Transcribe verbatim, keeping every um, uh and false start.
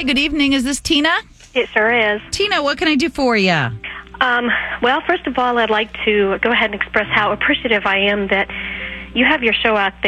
Hi, good evening. Is this Tina? It sure is. Tina, what can I do for you? Um, well, first of all, I'd like to go ahead and express how appreciative I am that you have your show out there.